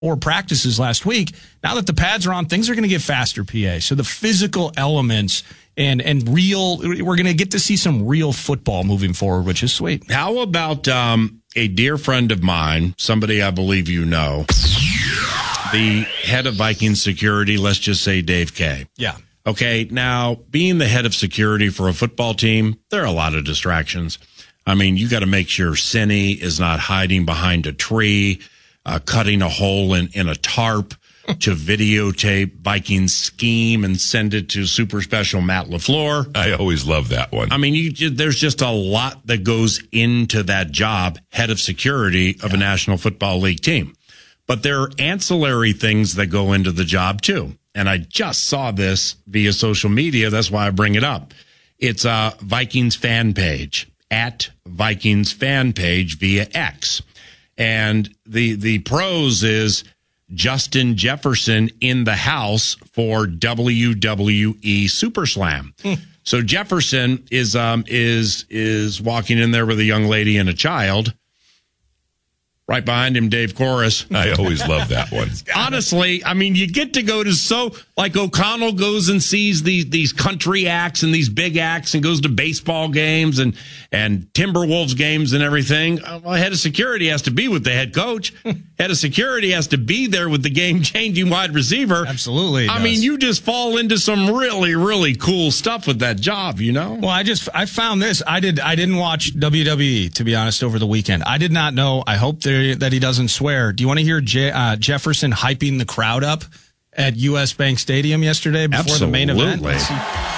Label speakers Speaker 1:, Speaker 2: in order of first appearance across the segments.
Speaker 1: 4 practices last week. Now that the pads are on, things are going to get faster, PA. So the physical elements and real, we're going to get to see some real football moving forward, which is sweet.
Speaker 2: How about a dear friend of mine, somebody I believe you know, the head of Vikings security, let's just say Dave Kay.
Speaker 1: Yeah.
Speaker 2: Okay, now, being the head of security for a football team, there are a lot of distractions. I mean, you got to make sure Cinny is not hiding behind a tree, cutting a hole in a tarp to videotape Vikings scheme and send it to super special Matt LaFleur.
Speaker 3: I always love that one.
Speaker 2: I mean, there's just a lot that goes into that job, head of security of a National Football League team. But there are ancillary things that go into the job, too. And I just saw this via social media. That's why I bring it up. It's a Vikings fan page, at Vikings fan page via X. And the prose is Justin Jefferson in the house for WWE Super Slam. So Jefferson is walking in there with a young lady and a child. Right behind him, Dave Corus.
Speaker 3: I always love that one.
Speaker 2: Honestly, I mean, you get to go to like O'Connell goes and sees these country acts and these big acts and goes to baseball games and Timberwolves games and everything. Well, head of security has to be with the head coach. Head of security has to be there with the game-changing wide receiver.
Speaker 1: Absolutely.
Speaker 2: I mean, you just fall into some really, really cool stuff with that job, you know?
Speaker 1: Well, I found this. I didn't watch WWE, to be honest, over the weekend. I did not know. I hope that he doesn't swear. Do you want to hear Jefferson hyping the crowd up at U.S. Bank Stadium yesterday before the main event?
Speaker 4: Minnesota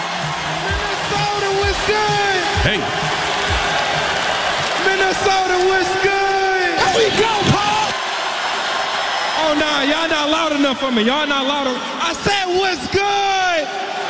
Speaker 4: was good.
Speaker 2: Hey.
Speaker 4: Minnesota was good. Here we go, Paul. Oh, nah, y'all not loud enough for me. Y'all not loud enough. I said what's good.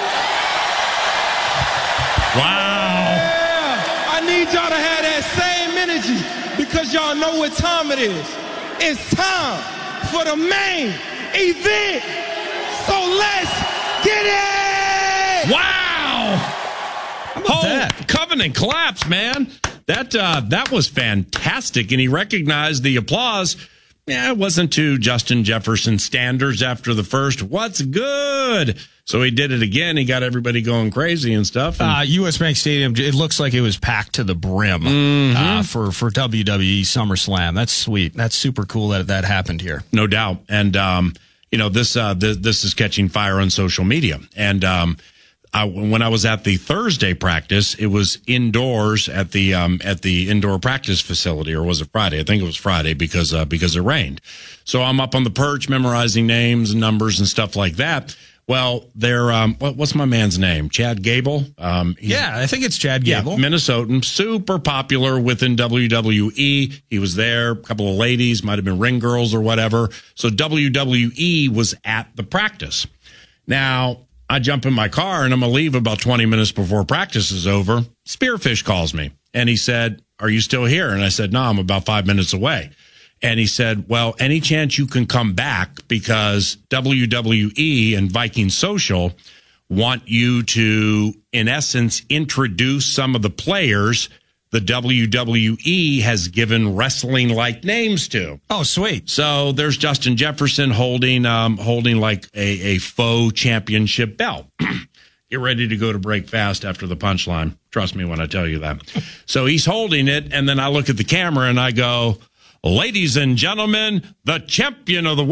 Speaker 2: Wow.
Speaker 4: Yeah, I need y'all to have that same energy because y'all know what time it is. It's time for the main event. So let's get it!
Speaker 2: Wow!
Speaker 1: How about that?
Speaker 2: Covenant claps, man. That was fantastic, and he recognized the applause. Yeah, it wasn't to Justin Jefferson standards after the first. What's good? So he did it again. He got everybody going crazy and stuff.
Speaker 1: U.S. Bank Stadium, it looks like it was packed to the brim for WWE SummerSlam. That's sweet. That's super cool that happened here.
Speaker 2: No doubt. And, this is catching fire on social media. And when I was at the Thursday practice, it was indoors at the indoor practice facility, or was it Friday? I think it was Friday because it rained. So I'm up on the perch memorizing names and numbers and stuff like that. Well, they're what's my man's name? Chad Gable.
Speaker 1: I think it's Chad Gable.
Speaker 2: Yeah, Minnesotan, super popular within WWE. He was there. A couple of ladies, might have been ring girls or whatever. So WWE was at the practice. Now, I jump in my car and I'm going to leave about 20 minutes before practice is over. Spearfish calls me and he said, "Are you still here?" And I said, "No, I'm about 5 minutes away." And he said, "Well, any chance you can come back because WWE and Viking Social want you to, in essence, introduce some of the players the WWE has given wrestling-like names to."
Speaker 1: Oh, sweet.
Speaker 2: So there's Justin Jefferson holding like a faux championship belt. Get ready to go to break fast after the punchline. Trust me when I tell you that. So he's holding it, and then I look at the camera and I go, "Ladies and gentlemen, the champion of the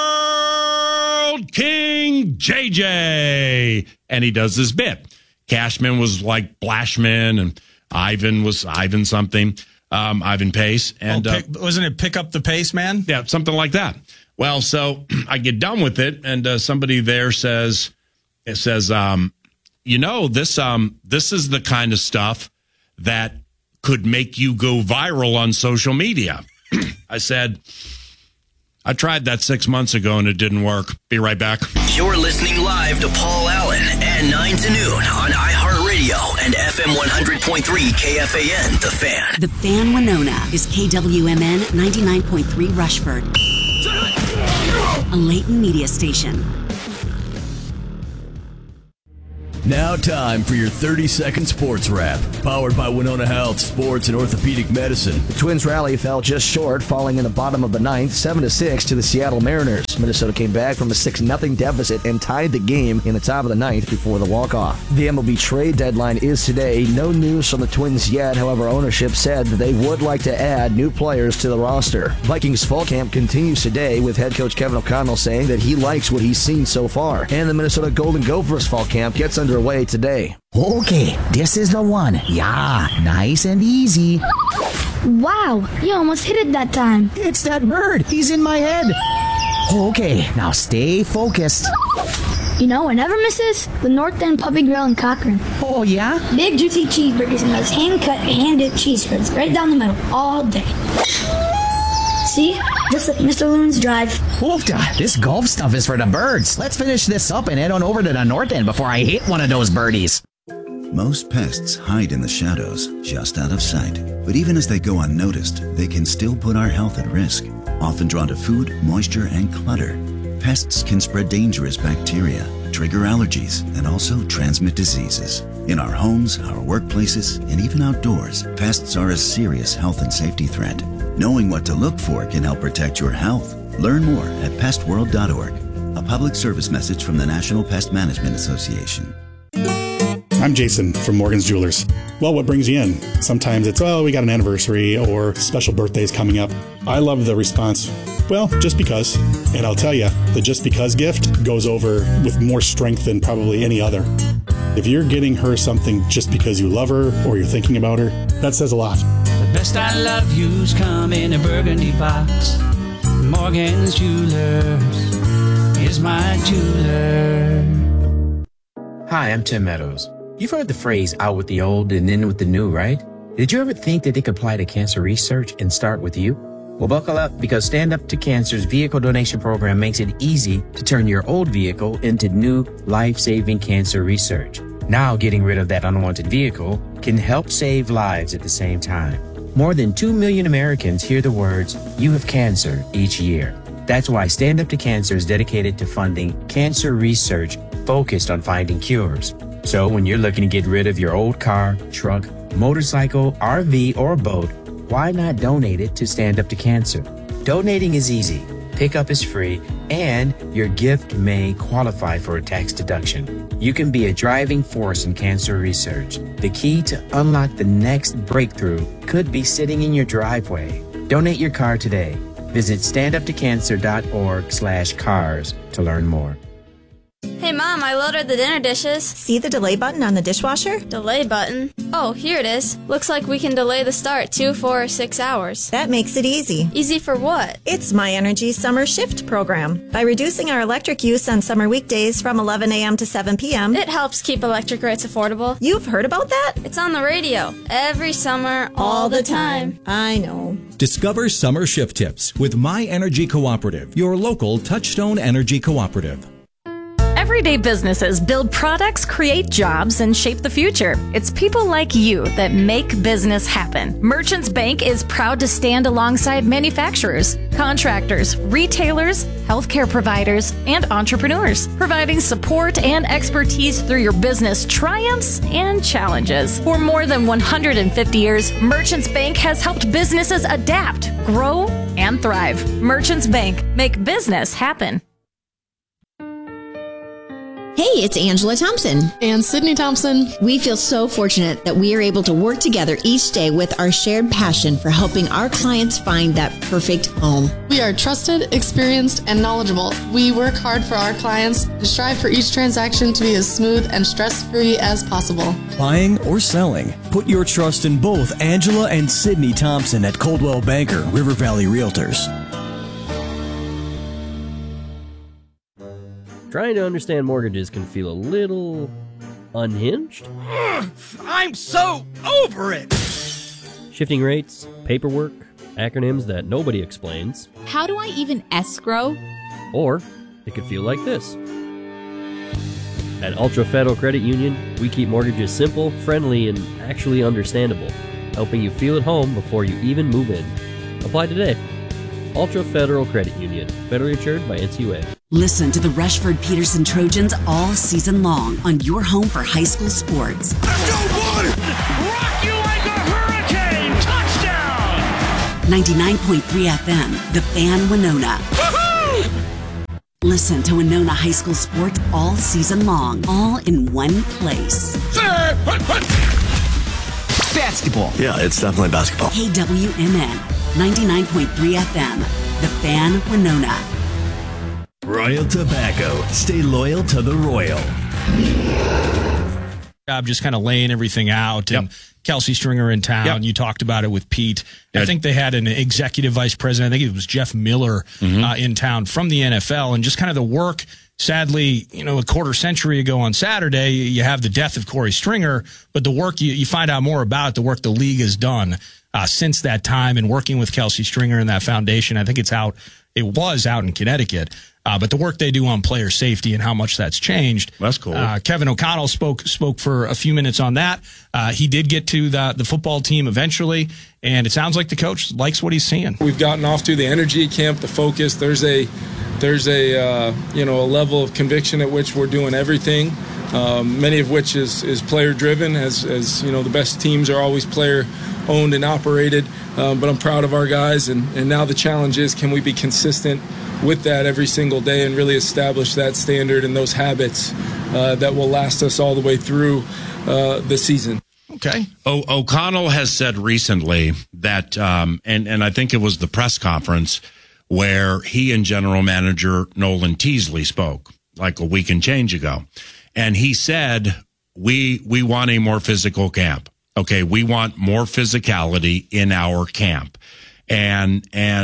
Speaker 2: world, King JJ." And he does this bit. Cashman was like Blashman, and Ivan was Ivan something, Ivan Pace. And
Speaker 1: wasn't it Pick Up the Pace, man?
Speaker 2: Yeah, something like that. Well, so I get done with it, and somebody there says, this is the kind of stuff that could make you go viral on social media. I said, "I tried that 6 months ago and it didn't work." Be right back.
Speaker 5: You're listening live to Paul Allen at 9 to noon on iHeartRadio and FM 100.3 KFAN, The Fan.
Speaker 6: The Fan Winona is KWMN 99.3 Rushford, a Leighton media station.
Speaker 7: Now time for your 30-second sports wrap. Powered by Winona Health, Sports and Orthopedic Medicine.
Speaker 8: The Twins rally fell just short, falling in the bottom of the ninth, 7-6 to the Seattle Mariners. Minnesota came back from a 6-0 deficit and tied the game in the top of the ninth before the walk-off. The MLB trade deadline is today. No news from the Twins yet. However, ownership said that they would like to add new players to the roster. Vikings fall camp continues today, with head coach Kevin O'Connell saying that he likes what he's seen so far. And the Minnesota Golden Gophers fall camp gets underway today.
Speaker 9: Okay, this is the one. Yeah, nice and easy.
Speaker 10: Wow, you almost hit it that time.
Speaker 9: It's that bird. He's in my head. Okay, now stay focused.
Speaker 10: You know what never misses? The North End Puppy Grill in Cochrane.
Speaker 9: Oh, yeah?
Speaker 10: Big, juicy cheeseburgers and those hand-cut, hand-dipped cheese spreads right down the middle all day. See? Just like Mr. Loon's Drive.
Speaker 9: Oofda, this golf stuff is for the birds. Let's finish this up and head on over to the North End before I hit one of those birdies.
Speaker 11: Most pests hide in the shadows, just out of sight. But even as they go unnoticed, they can still put our health at risk. Often drawn to food, moisture, and clutter, pests can spread dangerous bacteria, trigger allergies, and also transmit diseases. In our homes, our workplaces, and even outdoors, pests are a serious health and safety threat. Knowing what to look for can help protect your health. Learn more at pestworld.org. A public service message from the National Pest Management Association.
Speaker 12: I'm Jason from Morgan's Jewelers. Well, what brings you in? Sometimes it's, we got an anniversary or special birthdays coming up. I love the response, well, just because. And I'll tell you, the just because gift goes over with more strength than probably any other. If you're getting her something just because you love her or you're thinking about her, that says a lot.
Speaker 13: The best I love you's come in a burgundy box. Morgan's Jewelers is my jeweler.
Speaker 14: Hi, I'm Tim Meadows. You've heard the phrase out with the old and in with the new, right? Did you ever think that it could apply to cancer research and start with you? Well, buckle up, because Stand Up to Cancer's vehicle donation program makes it easy to turn your old vehicle into new life-saving cancer research. Now, getting rid of that unwanted vehicle can help save lives at the same time. More than 2 million Americans hear the words, "You have cancer," each year. That's why Stand Up to Cancer is dedicated to funding cancer research focused on finding cures. So when you're looking to get rid of your old car, truck, motorcycle, RV, or boat, why not donate it to Stand Up to Cancer? Donating is easy, pickup is free, and your gift may qualify for a tax deduction. You can be a driving force in cancer research. The key to unlock the next breakthrough could be sitting in your driveway. Donate your car today. Visit standuptocancer.org/cars to learn more.
Speaker 15: Hey Mom, I loaded the dinner dishes.
Speaker 16: See the delay button on the dishwasher?
Speaker 15: Delay button? Oh, here it is. Looks like we can delay the start 2, 4, or 6 hours.
Speaker 16: That makes it easy.
Speaker 15: Easy for what?
Speaker 16: It's My Energy Summer Shift program. By reducing our electric use on summer weekdays from 11 a.m. to 7 p.m.
Speaker 15: It helps keep electric rates affordable.
Speaker 16: You've heard about that?
Speaker 15: It's on the radio. Every summer, all the time.
Speaker 16: I know.
Speaker 17: Discover summer shift tips with My Energy Cooperative, your local Touchstone Energy Cooperative.
Speaker 18: Everyday businesses build products, create jobs, and shape the future. It's people like you that make business happen. Merchants Bank is proud to stand alongside manufacturers, contractors, retailers, healthcare providers, and entrepreneurs, providing support and expertise through your business triumphs and challenges. For more than 150 years, Merchants Bank has helped businesses adapt, grow, and thrive. Merchants Bank, make business happen.
Speaker 19: Hey, it's Angela Thompson.
Speaker 20: And Sydney Thompson.
Speaker 19: We feel so fortunate that we are able to work together each day with our shared passion for helping our clients find that perfect home.
Speaker 20: We are trusted, experienced, and knowledgeable. We work hard for our clients to strive for each transaction to be as smooth and stress-free as possible.
Speaker 7: Buying or selling? Put your trust in both Angela and Sydney Thompson at Coldwell Banker, River Valley Realtors.
Speaker 21: Trying to understand mortgages can feel a little unhinged.
Speaker 22: I'm so over it!
Speaker 21: Shifting rates, paperwork, acronyms that nobody explains.
Speaker 23: How do I even escrow?
Speaker 21: Or it could feel like this. At Ultra Federal Credit Union, we keep mortgages simple, friendly, and actually understandable, helping you feel at home before you even move in. Apply today. Ultra Federal Credit Union, federally insured by NCUA.
Speaker 6: Listen to the Rushford Peterson Trojans all season long on your home for high school sports.
Speaker 22: Let's go, boy! Rock you like a hurricane! Touchdown!
Speaker 6: 99.3 FM, The Fan Winona. Woohoo! Listen to Winona High School sports all season long, all in one place.
Speaker 1: Basketball. Yeah, it's definitely basketball.
Speaker 6: KWMN, 99.3 FM, The Fan Winona.
Speaker 7: Royal Tobacco. Stay loyal to the Royal.
Speaker 3: Job just kind of laying everything out. And Kelsey Stringer in town. You talked about it with Pete. I think they had an executive vice president. I think it was Jeff Miller in town from the NFL. And just kind of the work. Sadly, a quarter century ago on Saturday, you have the death of Corey Stringer. But the work you find out more about, the work the league has done since that time and working with Kelsey Stringer and that foundation. I think it was out in Connecticut. But the work they do on player safety and how much that's changed.
Speaker 2: That's cool.
Speaker 3: Kevin O'Connell spoke for a few minutes on that. He did get to the football team eventually, and it sounds like the coach likes what he's seeing.
Speaker 4: We've gotten off to the energy camp, the focus. There's a level of conviction at which we're doing everything. Many of which is player driven, as the best teams are always player owned and operated. But I'm proud of our guys, and now the challenge is, can we be consistent with that every single day and really establish that standard and those habits that will last us all the way through the season.
Speaker 3: Okay.
Speaker 2: O'Connell has said recently that, and I think it was the press conference where he and general manager Nolan Teasley spoke like a week and change ago. And he said, we want a more physical camp. Okay. We want more physicality in our camp. And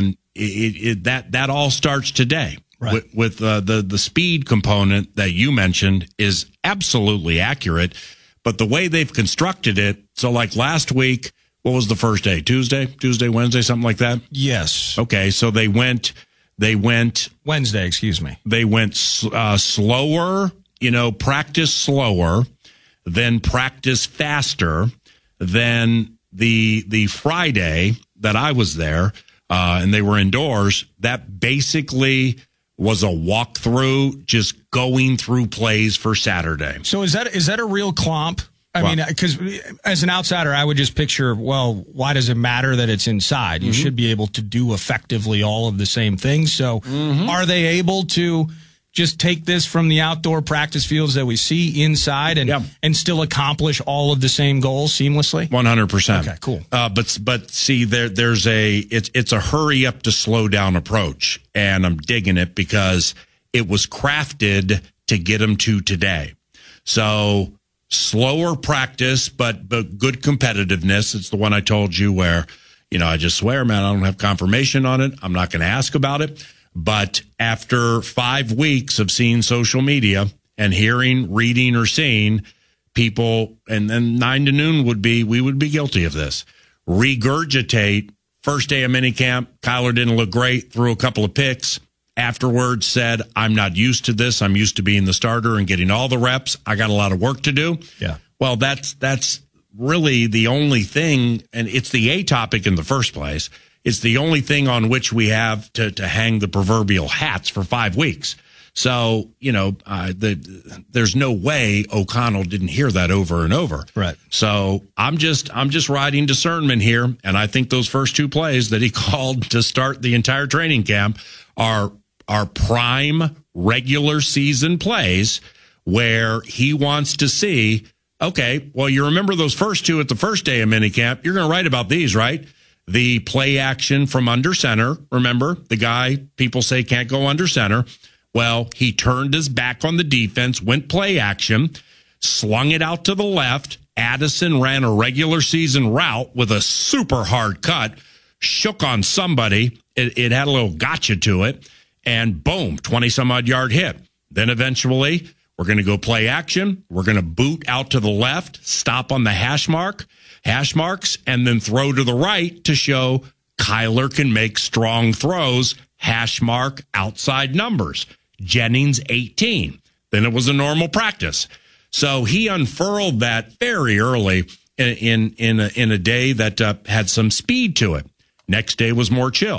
Speaker 2: that all starts today. Right. With the speed component that you mentioned is absolutely accurate, but the way they've constructed it. So like last week, what was the first day? Tuesday, Wednesday, something like that?
Speaker 3: Yes.
Speaker 2: Okay. So they went
Speaker 3: Wednesday, excuse me.
Speaker 2: They went slower, practice slower, then practice faster, then the Friday that I was there, and they were indoors, that basically was a walkthrough, just going through plays for Saturday.
Speaker 3: So is that a real clomp? I mean, because as an outsider, I would just picture, well, why does it matter that it's inside? You should be able to do effectively all of the same things. So are they able to just take this from the outdoor practice fields that we see inside and still accomplish all of the same goals seamlessly?
Speaker 2: 100%.
Speaker 3: Okay, cool.
Speaker 2: But see, there's it's a hurry up to slow down approach, and I'm digging it because it was crafted to get them to today. So slower practice, but good competitiveness. It's the one I told you where, I just swear, man, I don't have confirmation on it. I'm not going to ask about it. But after 5 weeks of seeing social media and hearing, reading, or seeing people, and then 9 to noon we would be guilty of this, regurgitate first day of minicamp. Kyler didn't look great, threw a couple of picks. Afterwards said, I'm not used to this. I'm used to being the starter and getting all the reps. I got a lot of work to do.
Speaker 3: Yeah.
Speaker 2: Well, that's really the only thing, and it's the A topic in the first place. It's the only thing on which we have to hang the proverbial hats for 5 weeks. So, there's no way O'Connell didn't hear that over and over.
Speaker 3: Right.
Speaker 2: So I'm just riding discernment here. And I think those first 2 plays that he called to start the entire training camp are prime regular season plays where he wants to see, okay, well, you remember those first 2 at the first day of minicamp. You're going to write about these, right? The play action from under center. Remember, the guy people say can't go under center. Well, he turned his back on the defense, went play action, slung it out to the left. Addison ran a regular season route with a super hard cut, shook on somebody. It had a little gotcha to it, and boom, 20-some-odd yard hit. Then eventually, we're going to go play action. We're going to boot out to the left, stop on the hash marks, and then throw to the right to show Kyler can make strong throws, hash mark, outside numbers. Jennings, 18. Then it was a normal practice. So he unfurled that very early in a day that had some speed to it. Next day was more chill.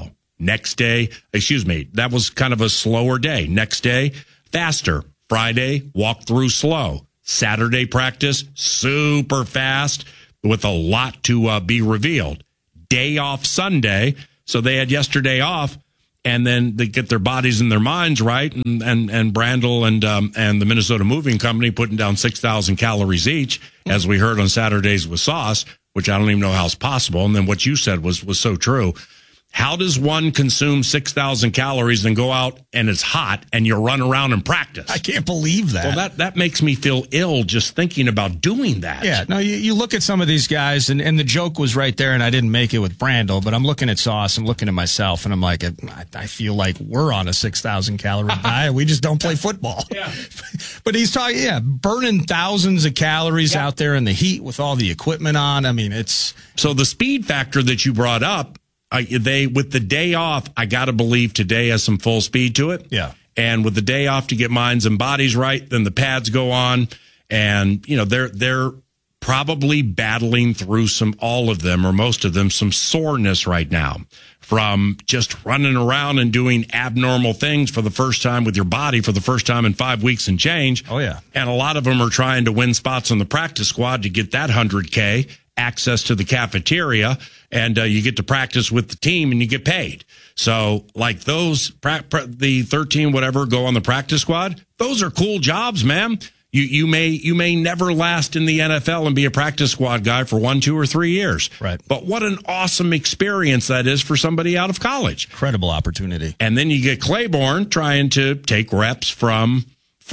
Speaker 2: That was kind of a slower day. Next day, faster. Friday, walk through slow. Saturday practice, super fast with a lot to be revealed. Day off Sunday. So they had yesterday off, and then they get their bodies and their minds right. And Brandel and the Minnesota Moving Company putting down 6,000 calories each, as we heard on Saturdays with Sauce, which I don't even know how it's possible. And then what you said was so true. How does one consume 6,000 calories and go out and it's hot and you run around and practice?
Speaker 3: I can't believe that.
Speaker 2: Well, that makes me feel ill just thinking about doing that.
Speaker 3: Yeah, no, you look at some of these guys, and the joke was right there, and I didn't make it with Brandel, but I'm looking at Sauce, I'm looking at myself, and I'm like, I feel like we're on a 6,000 calorie diet. We just don't play football. Yeah. But he's talking, burning thousands of calories out there in the heat with all the equipment on. I mean, it's...
Speaker 2: So the speed factor that you brought up, with the day off, I got to believe today has some full speed to it.
Speaker 3: Yeah.
Speaker 2: And with the day off to get minds and bodies right, then the pads go on. And, they're probably battling through all of them or most of them, some soreness right now from just running around and doing abnormal things for the first time with your body for the first time in 5 weeks and change.
Speaker 3: Oh, yeah.
Speaker 2: And a lot of them are trying to win spots on the practice squad to get that 100K, access to the cafeteria, and you get to practice with the team and you get paid. So like those, the 13 whatever go on the practice squad, those are cool jobs, man. You may never last in the NFL and be a practice squad guy for 1, 2, or 3 years.
Speaker 3: Right.
Speaker 2: But what an awesome experience that is for somebody out of college.
Speaker 3: Incredible opportunity.
Speaker 2: And then you get Claiborne trying to take reps from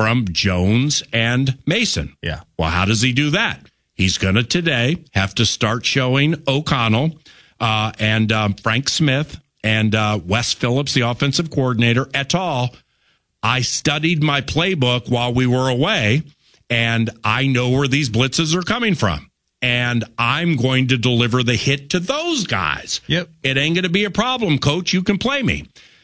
Speaker 2: Jones and Mason.
Speaker 3: Yeah.
Speaker 2: Well, how does he do that? He's going to today have to start showing O'Connell and Frank Smith and Wes Phillips, the offensive coordinator, et al. I studied my playbook while we were away, and I know where these blitzes are coming from. And I'm going to deliver the hit to those guys.
Speaker 3: Yep.
Speaker 2: It ain't going to be a problem, Coach. You can play me.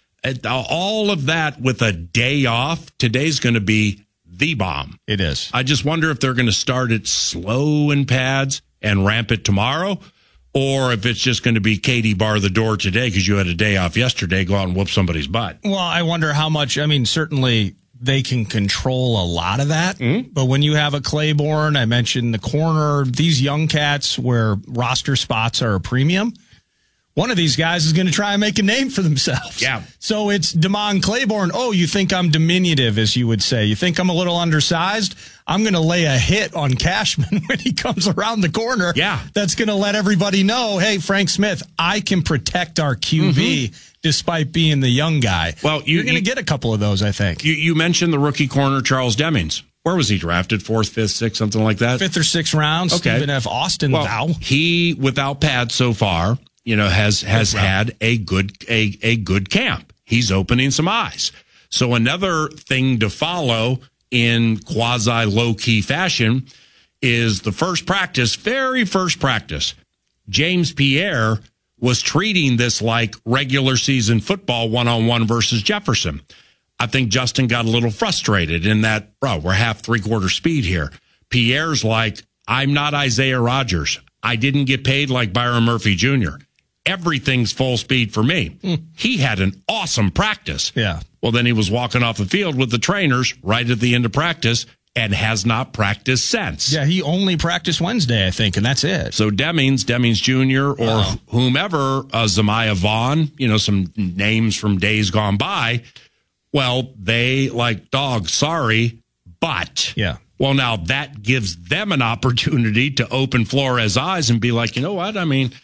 Speaker 2: All of that with a day off, today's going to be the bomb.
Speaker 3: It is.
Speaker 2: I just wonder if they're going to start it slow in pads and ramp it tomorrow, or if it's just going to be Katie bar the door today because you had a day off yesterday, go out and whoop somebody's butt.
Speaker 3: Well, I wonder how much, certainly they can control a lot of that, but when you have a Claiborne, I mentioned the corner, these young cats where roster spots are a premium, one of these guys is going to try and make a name for themselves.
Speaker 2: Yeah.
Speaker 3: So it's Damon Claiborne. Oh, you think I'm diminutive, as you would say. You think I'm a little undersized? I'm going to lay a hit on Cashman when he comes around the corner.
Speaker 2: Yeah.
Speaker 3: That's going to let everybody know, hey, Frank Smith, I can protect our QB despite being the young guy.
Speaker 2: Well,
Speaker 3: you're going to get a couple of those, I think.
Speaker 2: You mentioned the rookie corner, Charles Demings. Where was he drafted? 4th, 5th, 6th, something like that?
Speaker 3: 5th or 6th round.
Speaker 2: Okay.
Speaker 3: Stephen F. Austin, thou.
Speaker 2: He, without pads so far, has had a good camp. He's opening some eyes. So another thing to follow in quasi low key fashion is the very first practice. James Pierre was treating this like regular season football 1-on-1 versus Jefferson. I think Justin got a little frustrated in that, we're half 3/4 speed here. Pierre's like, I'm not Isaiah Rodgers. I didn't get paid like Byron Murphy Jr. Everything's full speed for me. He had an awesome practice.
Speaker 3: Yeah.
Speaker 2: Well, then he was walking off the field with the trainers right at the end of practice and has not practiced since.
Speaker 3: Yeah, he only practiced Wednesday, I think, and that's it.
Speaker 2: So Demings Jr., or whomever, Zamiah Vaughn, some names from days gone by, well, they like, dog, sorry, but.
Speaker 3: Yeah.
Speaker 2: Well, now that gives them an opportunity to open Flores' eyes and be like, you know what?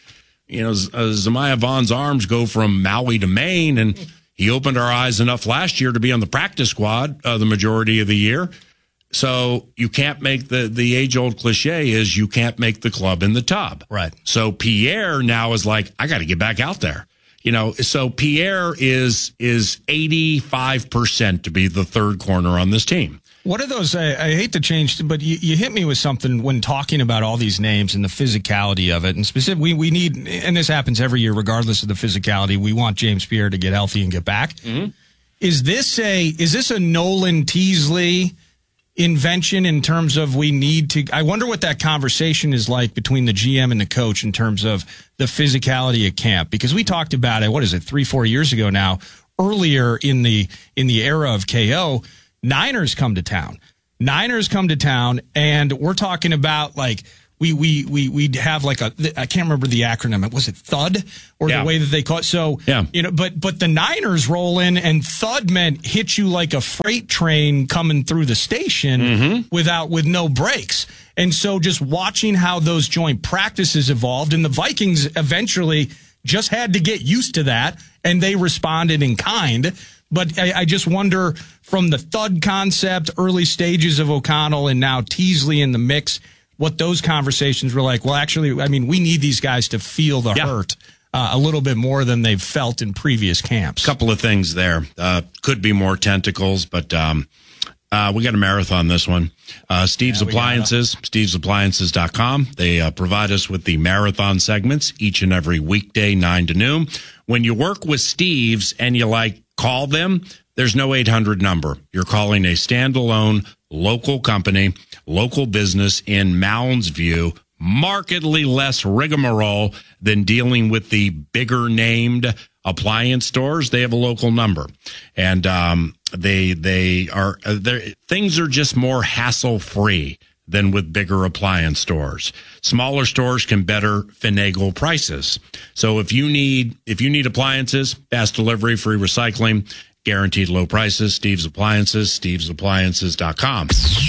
Speaker 2: Zamiah Vaughn's arms go from Maui to Maine, and he opened our eyes enough last year to be on the practice squad the majority of the year. So you can't make the age-old cliche is you can't make the club in the tub.
Speaker 3: Right.
Speaker 2: So Pierre now is like, I got to get back out there. So Pierre is 85% to be the third corner on this team.
Speaker 3: What are those? I hate to change, but you hit me with something when talking about all these names and the physicality of it. And specifically, we need, and this happens every year, regardless of the physicality, we want James Pierre to get healthy and get back. Is this a Nolan Teasley invention in terms of I wonder what that conversation is like between the GM and the coach in terms of the physicality of camp, because we talked about it, 3-4 years ago now, earlier in the era of KO. Niners come to town, and we're talking about like, we'd have like I can't remember the acronym. Was it THUD or the way that they call it? So, but the Niners roll in, and THUD meant hit you like a freight train coming through the station with no brakes. And so just watching how those joint practices evolved, and the Vikings eventually just had to get used to that, and they responded in kind. But I just wonder, from the THUD concept, early stages of O'Connell, and now Teasley in the mix, what those conversations were like. Well, actually, I mean, we need these guys to feel the hurt a little bit more than they've felt in previous camps.
Speaker 2: Couple of things there. Could be more tentacles, but we got a marathon this one. Steve's Appliances, stevesappliances.com. They provide us with the marathon segments each and every weekday, 9 to noon. When you work with Steve's and you call them, there's no 800 number. You're calling a standalone local company, local business in Mounds View, markedly less rigmarole than dealing with the bigger named appliance stores. They have a local number, and things are just more hassle free than with bigger appliance stores. Smaller stores can better finagle prices. So if you need appliances, fast delivery, free recycling, guaranteed low prices, Steve's Appliances, stevesappliances.com.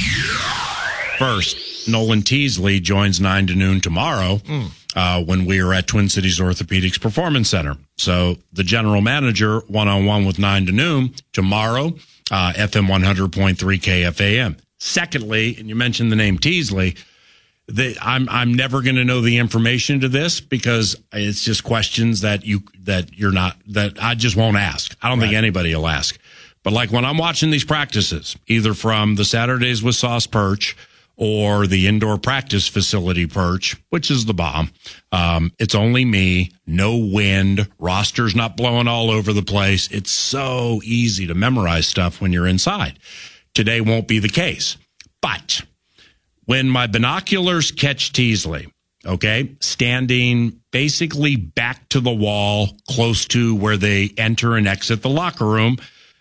Speaker 2: First, Nolan Teasley joins 9 to noon tomorrow when we are at Twin Cities Orthopedics Performance Center. So the general manager, one-on-one with 9 to noon tomorrow, FM 100.3 KFAM. Secondly, and you mentioned the name Teasley, I'm never going to know the information to this, because it's just questions that I just won't ask. I don't think anybody will ask. But like when I'm watching these practices, either from the Saturdays with Sauce Perch or the indoor practice facility perch, which is the bomb, it's only me, no wind, roster's not blowing all over the place. It's so easy to memorize stuff when you're inside. Today won't be the case. But when my binoculars catch Teasley, standing basically back to the wall, close to where they enter and exit the locker room,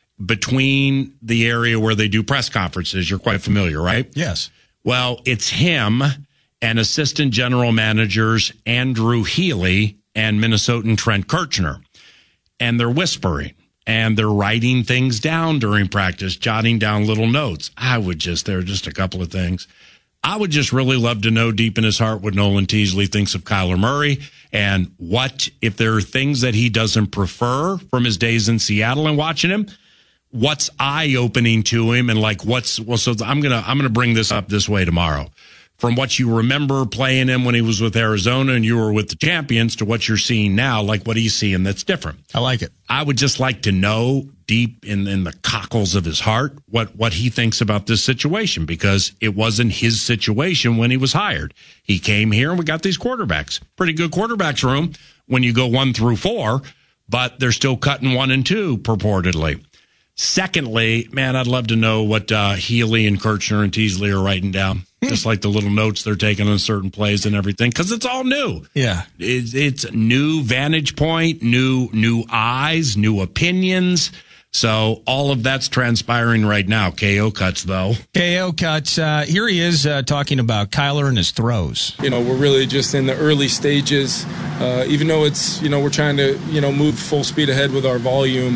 Speaker 2: between the area where they do press conferences, you're quite familiar, right?
Speaker 3: Yes.
Speaker 2: Well, it's him and assistant general managers Andrew Healy and Minnesotan Trent Kirchner. And they're whispering. And they're writing things down during practice, jotting down little notes. There are just a couple of things. I would just really love to know deep in his heart what Nolan Teasley thinks of Kyler Murray, and what, if there are things that he doesn't prefer from his days in Seattle and watching him, what's eye-opening to him, and so I'm gonna bring this up this way tomorrow. From what you remember playing him when he was with Arizona and you were with the champions to what you're seeing now, like what he's seeing that's different.
Speaker 3: I like it.
Speaker 2: I would just like to know deep in the cockles of his heart what he thinks about this situation, because it wasn't his situation when he was hired. He came here and we got these quarterbacks. Pretty good quarterbacks room when you go 1 through 4, but they're still cutting 1 and 2 purportedly. Secondly, man, I'd love to know what Healy and Kirchner and Teasley are writing down. Just like the little notes they're taking on certain plays and everything, because it's all new.
Speaker 3: Yeah.
Speaker 2: It's new vantage point, new eyes, new opinions. So all of that's transpiring right now. KO cuts, though.
Speaker 3: KO cuts. Here he is talking about Kyler and his throws.
Speaker 4: We're really just in the early stages. Even though it's, we're trying to, move full speed ahead with our volume.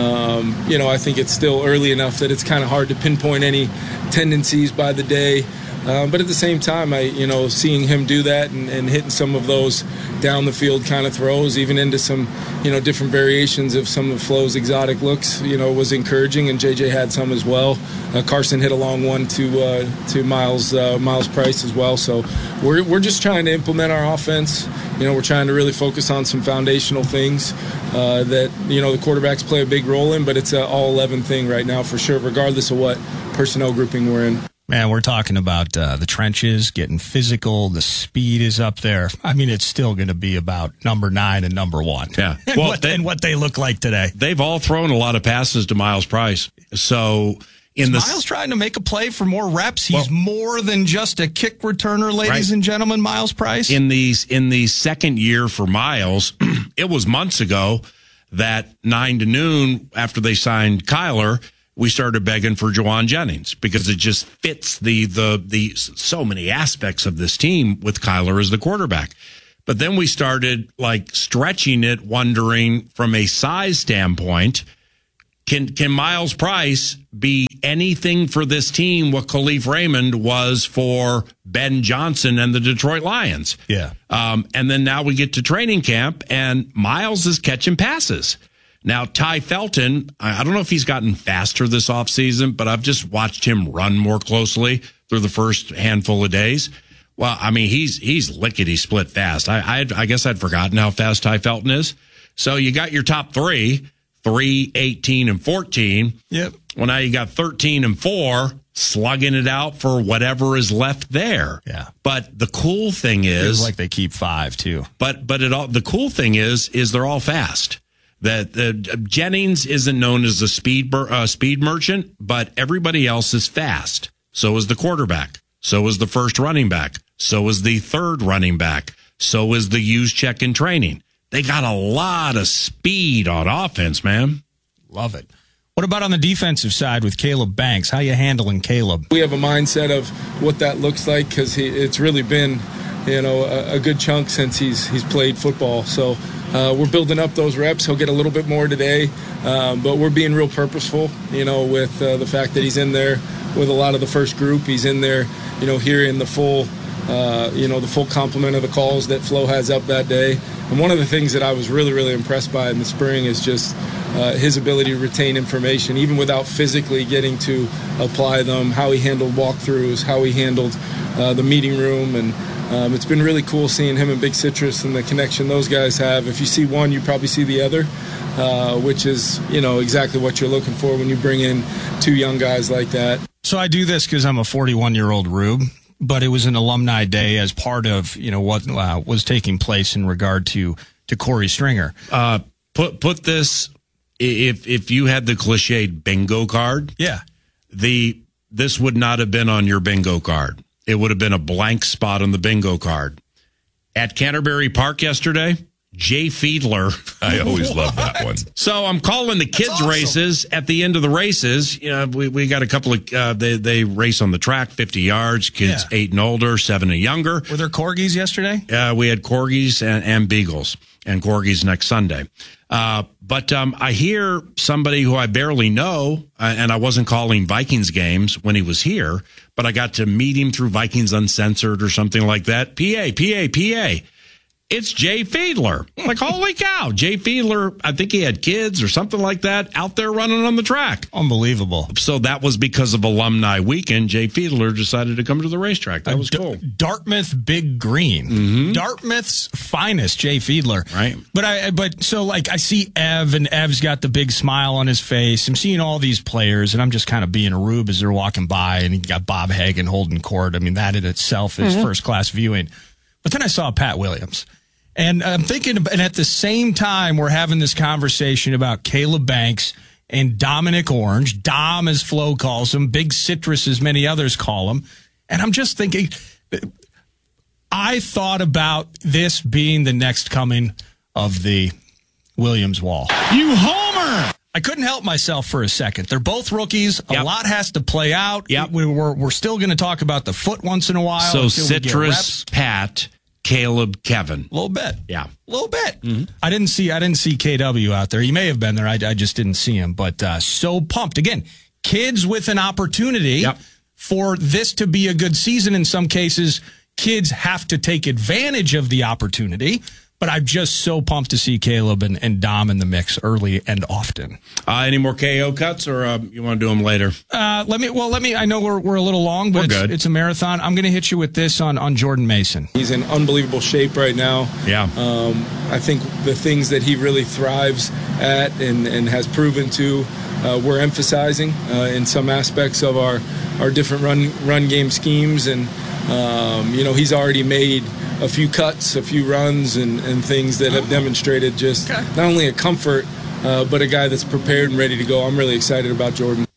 Speaker 4: I think it's still early enough that it's kind of hard to pinpoint any tendencies by the day. But at the same time, seeing him do that and hitting some of those down the field kind of throws, even into some, different variations of some of Flo's exotic looks, was encouraging. And JJ had some as well. Carson hit a long one to Miles Price as well. So we're just trying to implement our offense. We're trying to really focus on some foundational things that, the quarterbacks play a big role in, but it's an all-11 thing right now for sure, regardless of what personnel grouping we're in.
Speaker 3: Man, we're talking about the trenches, getting physical. The speed is up there. I mean, it's still going to be about number 9 and number 1.
Speaker 2: Yeah.
Speaker 3: And what they look like today.
Speaker 2: They've all thrown a lot of passes to Miles Price. So
Speaker 3: Miles trying to make a play for more reps? He's more than just a kick returner, ladies and gentlemen, Miles Price.
Speaker 2: In the second year for Miles, it was months ago that 9 to noon after they signed Kyler, we started begging for Jawan Jennings because it just fits the so many aspects of this team with Kyler as the quarterback. But then we started like stretching it, wondering from a size standpoint, can Miles Price be anything for this team what Khalif Raymond was for Ben Johnson and the Detroit Lions?
Speaker 3: Yeah.
Speaker 2: And then now we get to training camp, and Miles is catching passes. Now, Ty Felton, I don't know if he's gotten faster this offseason, but I've just watched him run more closely through the first handful of days. Well, I mean, he's lickety-split fast. I guess I'd forgotten how fast Ty Felton is. So you got your top 3, 18, and 14.
Speaker 3: Yep.
Speaker 2: Well, now you got 13 and 4 slugging it out for whatever is left there.
Speaker 3: Yeah.
Speaker 2: But the cool thing is,
Speaker 3: feels like they keep 5 too.
Speaker 2: But the cool thing is they're all fast. That Jennings isn't known as a speed merchant, but everybody else is fast. So is the quarterback. So is the first running back. So is the third running back. So is the Juszczyk in training. They got a lot of speed on offense, man.
Speaker 3: Love it. What about on the defensive side with Caleb Banks? How you handling Caleb?
Speaker 4: We have a mindset of what that looks like because it's really been, a good chunk since he's played football. So we're building up those reps. He'll get a little bit more today, but we're being real purposeful, with the fact that he's in there with a lot of the first group. He's in there, hearing the full complement of the calls that Flo has up that day. And one of the things that I was really, really impressed by in the spring is just his ability to retain information, even without physically getting to apply them, how he handled walkthroughs, how he handled the meeting room. And it's been really cool seeing him and Big Citrus and the connection those guys have. If you see one, you probably see the other, which is, exactly what you're looking for when you bring in 2 young guys like that.
Speaker 3: So I do this because I'm a 41-year-old Rube. But it was an alumni day as part of what was taking place in regard to Corey Stringer.
Speaker 2: Put this, if you had the cliched bingo card, this would not have been on your bingo card. It would have been a blank spot on the bingo card. At Canterbury Park yesterday, Jay Fiedler.
Speaker 5: I always love that one.
Speaker 2: So I'm calling the kids' races at the end of the races. We got a couple of, they race on the track, 50 yards, kids 8 and older, 7 and younger.
Speaker 3: Were there corgis yesterday?
Speaker 2: We had corgis and beagles, and corgis next Sunday. But I hear somebody who I barely know, and I wasn't calling Vikings games when he was here, but I got to meet him through Vikings Uncensored or something like that. PA. It's Jay Fiedler. Like, holy cow. Jay Fiedler, I think he had kids or something like that out there running on the track.
Speaker 3: Unbelievable.
Speaker 2: So that was because of Alumni Weekend. Jay Fiedler decided to come to the racetrack. That was cool.
Speaker 3: Dartmouth Big Green. Mm-hmm. Dartmouth's finest, Jay Fiedler.
Speaker 2: Right.
Speaker 3: But so I see Ev, and Ev's got the big smile on his face. I'm seeing all these players, and I'm just kind of being a rube as they're walking by, and you got Bob Hagan holding court. I mean, that in itself is first-class viewing. But then I saw Pat Williams. And I'm thinking, and at the same time, we're having this conversation about Caleb Banks and Dominic Orange. Dom, as Flo calls him, Big Citrus, as many others call him. And I'm just thinking, I thought about this being the next coming of the Williams Wall.
Speaker 22: You homer!
Speaker 3: I couldn't help myself for a second. They're both rookies. A lot has to play out.
Speaker 2: Yep.
Speaker 3: We're still going to talk about the foot once in a while.
Speaker 2: So Citrus, Pat, Caleb, Kevin.
Speaker 3: A little bit.
Speaker 2: Yeah.
Speaker 3: A little bit. Mm-hmm. I didn't see KW out there. He may have been there. I just didn't see him. But so pumped. Again, kids with an opportunity for this to be a good season. In some cases, kids have to take advantage of the opportunity. But I'm just so pumped to see Caleb and Dom in the mix early and often.
Speaker 2: Any more KO cuts, or you want to do them later?
Speaker 3: Let me. I know we're a little long, but it's a marathon. I'm going to hit you with this on Jordan Mason.
Speaker 4: He's in unbelievable shape right now.
Speaker 2: Yeah.
Speaker 4: I think the things that he really thrives at and has proven to, we're emphasizing in some aspects of our different run game schemes, and he's already made a few cuts, a few runs, and things that have demonstrated just not only a comfort, but a guy that's prepared and ready to go. I'm really excited about Jordan.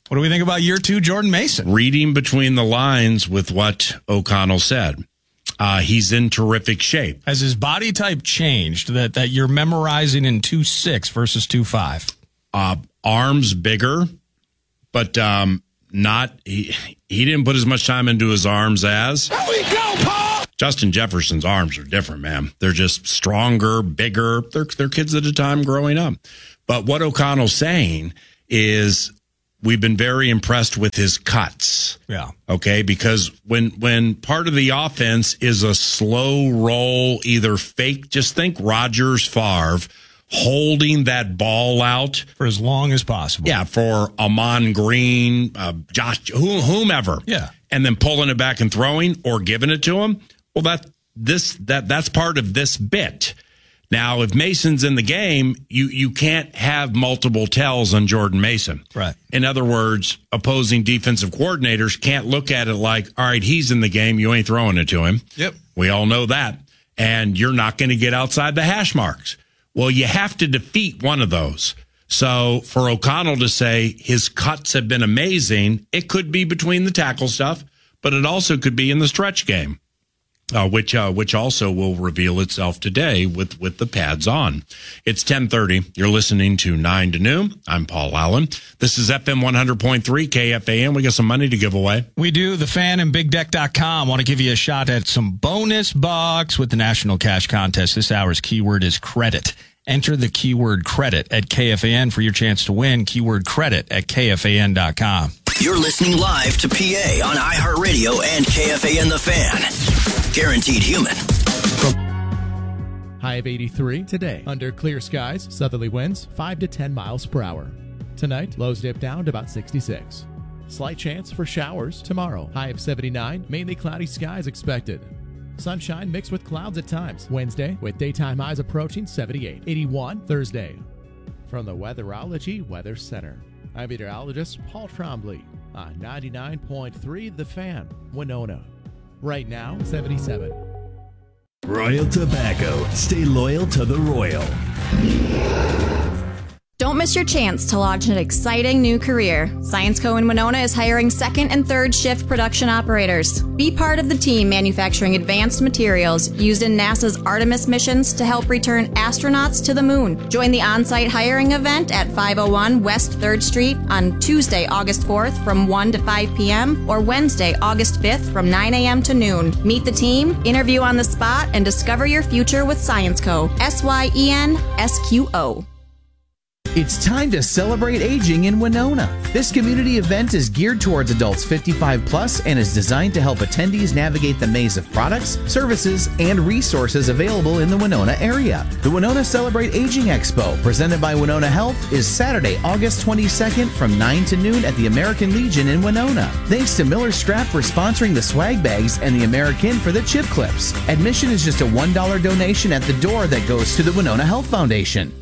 Speaker 3: What do we think about year 2 Jordan Mason?
Speaker 2: Reading between the lines with what O'Connell said, he's in terrific shape.
Speaker 3: Has his body type changed that you're memorizing in 2.6 versus 2.5?
Speaker 2: Arms bigger, but not. He didn't put as much time into his arms as.
Speaker 22: There we go, Paul!
Speaker 2: Justin Jefferson's arms are different, man. They're just stronger, bigger. They're kids at a time growing up. But what O'Connell's saying is we've been very impressed with his cuts.
Speaker 3: Yeah.
Speaker 2: Okay, because when part of the offense is a slow roll, either fake, just think Rodgers, Favre, holding that ball out
Speaker 3: for as long as possible.
Speaker 2: Yeah, for Amon Green, Josh, whomever.
Speaker 3: Yeah.
Speaker 2: And then pulling it back and throwing or giving it to him. Well, that's part of this bit. Now, if Mason's in the game, you can't have multiple tells on Jordan Mason.
Speaker 3: Right.
Speaker 2: In other words, opposing defensive coordinators can't look at it like, all right, he's in the game, you ain't throwing it to him.
Speaker 3: Yep.
Speaker 2: We all know that. And you're not going to get outside the hash marks. Well, you have to defeat one of those. So for O'Connell to say his cuts have been amazing, it could be between the tackle stuff, but it also could be in the stretch game. Which also will reveal itself today with the pads on. It's 10:30. You're listening to 9 to Noon. I'm Paul Allen. This is FM 100.3 KFAN. We got some money to give away.
Speaker 3: We do. The Fan and BigDeck.com want to give you a shot at some bonus bucks with the National Cash Contest. This hour's keyword is credit. Enter the keyword credit at KFAN for your chance to win. Keyword credit at KFAN.com.
Speaker 1: You're listening live to PA on iHeartRadio and KFAN The Fan. Guaranteed human.
Speaker 8: High of 83 today. Under clear skies, southerly winds 5 to 10 miles per hour. Tonight, lows dip down to about 66. Slight chance for showers tomorrow. High of 79, mainly cloudy skies expected. Sunshine mixed with clouds at times. Wednesday, with daytime highs approaching 78. 81 Thursday. From the Weatherology Weather Center, I'm meteorologist Paul Trombley on 99.3 The Fan, Winona. Right now, 77.
Speaker 9: Royal Tobacco. Stay loyal to the Royal.
Speaker 10: Don't miss your chance to launch an exciting new career. ScienceCo in Winona is hiring second and third shift production operators. Be part of the team manufacturing advanced materials used in NASA's Artemis missions to help return astronauts to the moon. Join the on-site hiring event at 501 West 3rd Street on Tuesday, August 4th from 1 to 5 p.m. or Wednesday, August 5th from 9 a.m. to noon. Meet the team, interview on the spot, and discover your future with ScienceCo. SYENSQO.
Speaker 24: It's time to celebrate aging in Winona. This community event is geared towards adults 55 plus and is designed to help attendees navigate the maze of products, services, and resources available in the Winona area. The Winona Celebrate Aging Expo, presented by Winona Health, is Saturday, August 22nd from 9 to noon at the American Legion in Winona. Thanks to Miller Scrap for sponsoring the swag bags and the American for the chip clips. Admission is just a $1 donation at the door that goes to the Winona Health Foundation.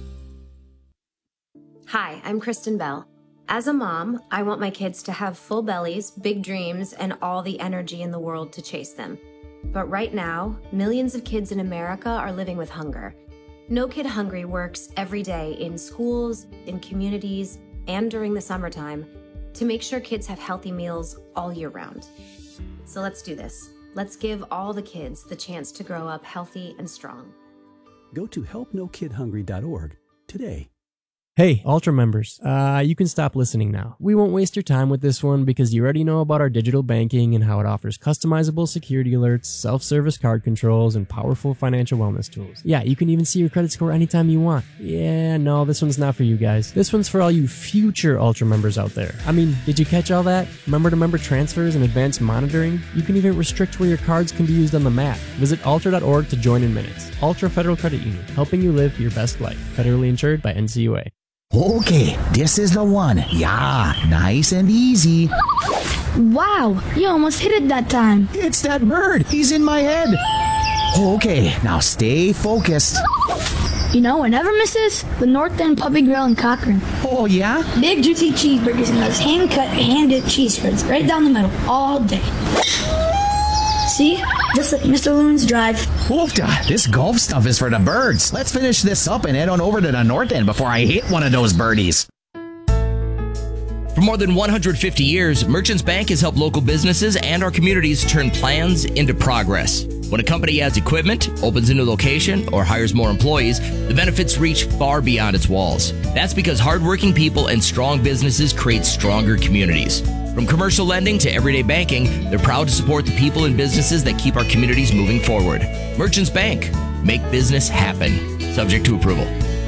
Speaker 25: Hi, I'm Kristen Bell. As a mom, I want my kids to have full bellies, big dreams, and all the energy in the world to chase them. But right now, millions of kids in America are living with hunger. No Kid Hungry works every day in schools, in communities, and during the summertime to make sure kids have healthy meals all year round. So let's do this. Let's give all the kids the chance to grow up healthy and strong.
Speaker 26: Go to helpnokidhungry.org today.
Speaker 27: Hey, Ultra members, you can stop listening now. We won't waste your time with this one because you already know about our digital banking and how it offers customizable security alerts, self-service card controls, and powerful financial wellness tools. Yeah, you can even see your credit score anytime you want. Yeah, no, this one's not for you guys. This one's for all you future Ultra members out there. I mean, did you catch all that? Member-to-member transfers and advanced monitoring? You can even restrict where your cards can be used on the map. Visit ultra.org to join in minutes. Ultra Federal Credit Union, helping you live your best life. Federally insured by NCUA.
Speaker 28: Okay, this is the one. Yeah, nice and easy.
Speaker 29: Wow, you almost hit it that time.
Speaker 28: It's that bird. He's in my head. Okay, now stay focused.
Speaker 29: You know what never misses? The North End Puppy Grill in Cochrane.
Speaker 28: Oh, yeah?
Speaker 29: Big, juicy cheeseburgers and those hand-cut, hand-dipped cheese spreads right down the middle all day. See? Just like Mr. Loon's Drive.
Speaker 28: Oofda, this golf stuff is for the birds. Let's finish this up and head on over to the North End before I hit one of those birdies.
Speaker 11: For more than 150 years, Merchants Bank has helped local businesses and our communities turn plans into progress. When a company adds equipment, opens a new location, or hires more employees, the benefits reach far beyond its walls. That's because hardworking people and strong businesses create stronger communities. From commercial lending to everyday banking, they're proud to support the people and businesses that keep our communities moving forward. Merchants Bank. Make business happen. Subject to approval.